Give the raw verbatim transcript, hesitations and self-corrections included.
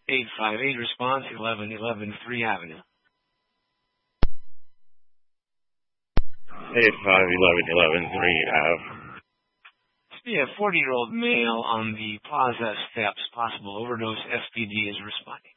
eight five eight response, eleven eleven three Avenue. eight five eleven eleven three Ave. Yeah, forty-year-old male on the plaza steps, possible overdose. S P D is responding.